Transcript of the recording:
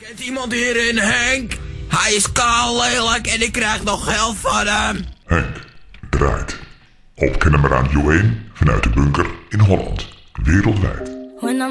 Kent iemand hierin Henk? Hij is kaal, lelijk en ik krijg nog geld van hem. Henk draait op Kennemerradio 1 vanuit de bunker in Holland. Wereldwijd.